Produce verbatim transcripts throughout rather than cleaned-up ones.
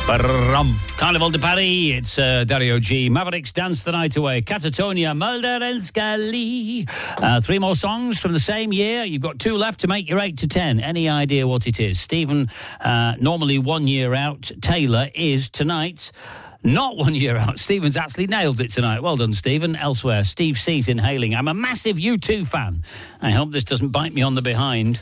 Ba-rum. Carnival de Paris, it's uh, Dario G. Mavericks Dance the Night Away. Catatonia, Mulder and Scully. Uh, three more songs from the same year. You've got two left to make your eight to ten. Any idea what it is? Stephen, uh, normally one year out. Taylor is tonight not one year out. Stephen's actually nailed it tonight. Well done, Stephen. Elsewhere, Steve C's in Hailing. I'm a massive U two fan. I hope this doesn't bite me on the behind.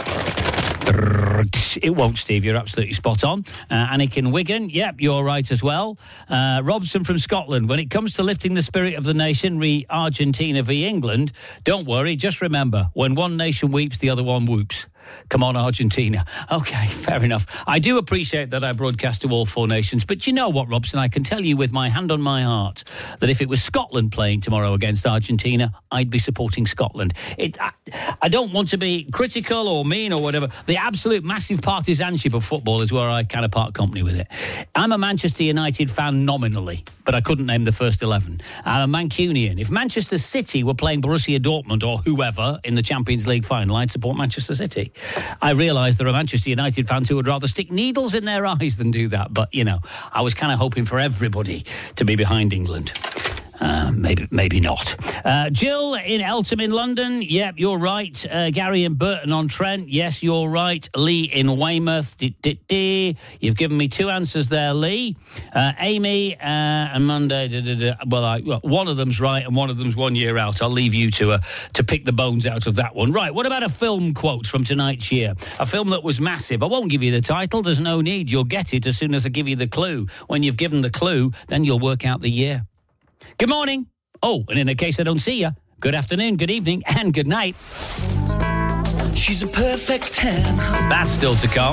It won't, Steve. You're absolutely spot on. Uh, Annick in Wigan. Yep, you're right as well. Uh, Robson from Scotland. When it comes to lifting the spirit of the nation, re Argentina v England, don't worry. Just remember, when one nation weeps, the other one whoops. Come on, Argentina. OK, fair enough. I do appreciate that I broadcast to all four nations, but you know what, Robson? I can tell you with my hand on my heart that if it was Scotland playing tomorrow against Argentina, I'd be supporting Scotland. It, I, I don't want to be critical or mean or whatever. The absolute massive partisanship of football is where I kind of part company with it. I'm a Manchester United fan nominally, but I couldn't name the first eleven. I'm a Mancunian. If Manchester City were playing Borussia Dortmund or whoever in the Champions League final, I'd support Manchester City. I realise there are Manchester United fans who would rather stick needles in their eyes than do that. But, you know, I was kind of hoping for everybody to be behind England. Uh, maybe maybe not. Uh, Jill in Eltham in London. Yep, you're right. Uh, Gary in Burton-on-Trent. Yes, you're right. Lee in Weymouth. D-d-d. You've given me two answers there, Lee. Uh, Amy uh, and Monday. D-d-d. Well, I, well, one of them's right and one of them's one year out. I'll leave you to uh, to pick the bones out of that one. Right, what about a film quote from tonight's year? A film that was massive. I won't give you the title. There's no need. You'll get it as soon as I give you the clue. When you've given the clue, then you'll work out the year. Good morning. Oh, and in case I don't see you, good afternoon, good evening, and good night. She's a perfect ten. That's still to come,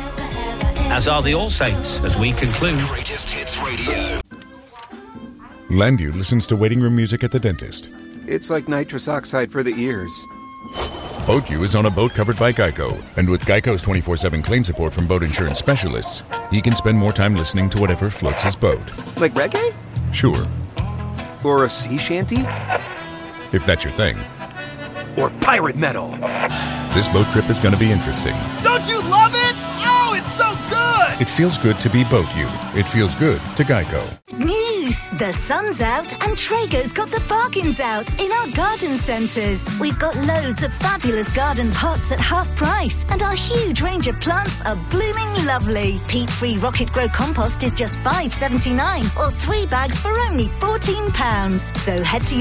as are the All Saints, as we conclude. Greatest Hits Radio. Landu listens to waiting room music at the dentist. It's like nitrous oxide for the ears. BoatU is on a boat covered by Geico, and with Geico's twenty-four seven claim support from boat insurance specialists, he can spend more time listening to whatever floats his boat. Like reggae? Sure. Or a sea shanty? If that's your thing. Or pirate metal? This boat trip is going to be interesting. Don't you love it? Oh, it's so good! It feels good to be BoatU. It feels good to Geico. News! The sun's out and Traeger's got the bargains out in our garden centres. We've got loads of fabulous garden pots at half price and our huge range of plants are blooming lovely. Peat-free Rocket Grow compost is just five pounds seventy-nine or three bags for only fourteen pounds. So head to